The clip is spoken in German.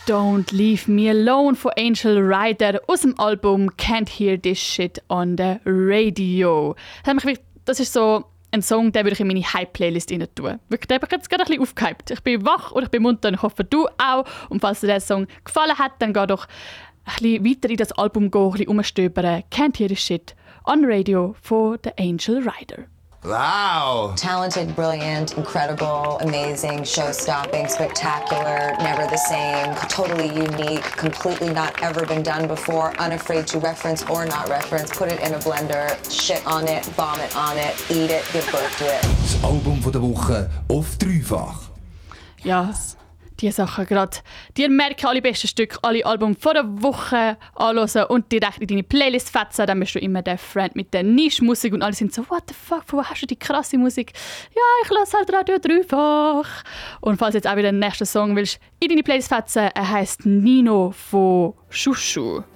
Don't Leave Me Alone von Angel Rider aus dem Album Can't Hear This Shit on the Radio. Das ist so ein Song, den würde ich in meine Hype-Playlist rein tun. Wirklich, den habe ich jetzt gerade ein bisschen aufgehypt. Ich bin wach und ich bin munter und ich hoffe, du auch. Und falls dir der Song gefallen hat, dann geh doch ein bisschen weiter in das Album gehen, ein bisschen umstöbern. Can't Hear This Shit on the Radio von The Angel Rider. Wow! Talented, brilliant, incredible, amazing, show-stopping, spectacular, never the same, totally unique, completely not ever been done before, unafraid to reference or not reference, put it in a blender, shit on it, vomit on it, eat it, give birth to it. Das Album von der Woche auf dreifach. Ja, die Sachen gerade. Die merken alle besten Stücke, alle Alben von der Woche anhören und direkt in deine Playlist fetzen. Dann bist du immer der Friend mit der Niche-Musik und alle sind so, what the fuck, von wo hast du die krasse Musik? Ja, ich lasse halt Radio dreifach. Und falls du jetzt auch wieder den nächsten Song willst, in deine Playlist fetzen, er heisst Nino von Shushu.